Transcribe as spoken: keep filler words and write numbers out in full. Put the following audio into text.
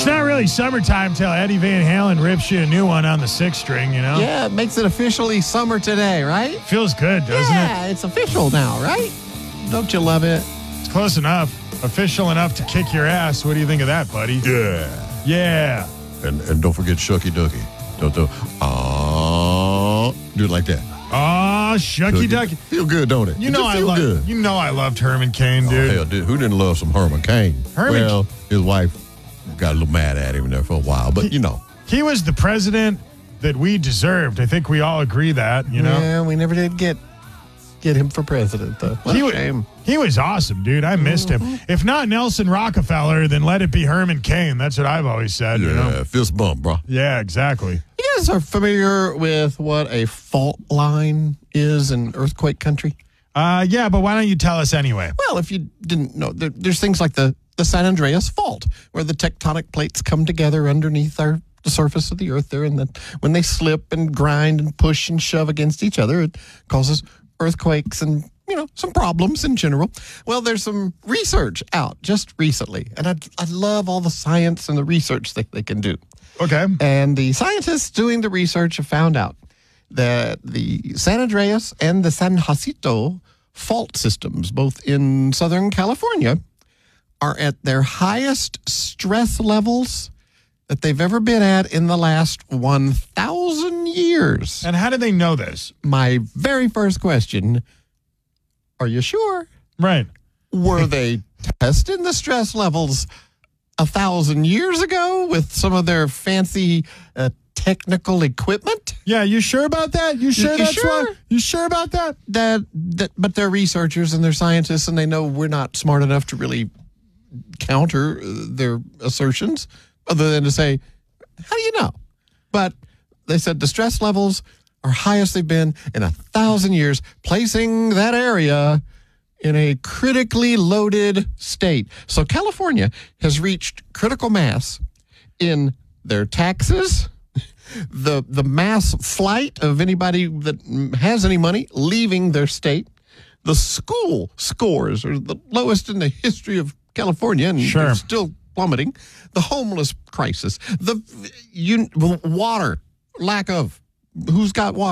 not really summertime till Eddie Van Halen rips you a new one on the sixth string, you know? Yeah, it makes it officially summer today, right? Feels good, doesn't yeah, it? it's official now, right? Don't you love it? It's close enough. Official enough to kick your ass. What do you think of that, buddy? Yeah. Yeah. And and don't forget Shucky Ducky. Don't do oh do it like that. Oh, Shucky Ducky. Feel good, don't it? You It know just I feel love. good. You know I loved Herman Cain, dude. Oh, hell, dude, who didn't love some Herman Cain? Herman- Well, his wife got a little mad at him there for a while, but you know. He was the president that we deserved. I think we all agree that, you know? Yeah, we never did get get him for president, though. What he, a wa- shame. he was awesome, dude. I missed him. If not Nelson Rockefeller, then let it be Herman Cain. That's what I've always said, Yeah, you know? fist bump, bro. Yeah, exactly. You guys are familiar with what a fault line is in earthquake country? Uh, yeah, but why don't you tell us anyway? Well, if you didn't know, there, there's things like the, the San Andreas Fault, where the tectonic plates come together underneath our the surface of the earth there, and then when they slip and grind and push and shove against each other, it causes earthquakes and, you know, some problems in general. Well, there's some research out just recently, and I, I love all the science and the research that they can do. Okay. And the scientists doing the research have found out that the San Andreas and the San Jacinto fault systems, both in Southern California, are at their highest stress levels that they've ever been at in the last one thousand years. And how did they know this? My very first question, are you sure? Right. Were they testing the stress levels a thousand years ago with some of their fancy uh, technical equipment? Yeah, you sure about that? You sure You that's sure? why? You sure about that? That, that, but they're researchers and they're scientists, and they know we're not smart enough to really counter uh, their assertions, other than to say, how do you know? But they said the stress levels are highest they've been in a thousand years, placing that area in a critically loaded state. So California has reached critical mass in their taxes, the the mass flight of anybody that has any money leaving their state. The school scores are the lowest in the history of California, and Sure. they're still plummeting. The homeless crisis, the you, water, lack of. Who's got water?